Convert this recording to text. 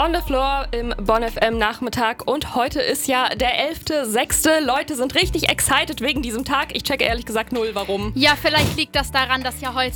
On the Floor im Bonn FM Nachmittag und heute ist ja der 11.06. Leute sind richtig excited wegen diesem Tag. Ich checke ehrlich gesagt null, warum. Ja, vielleicht liegt das daran, dass ja heute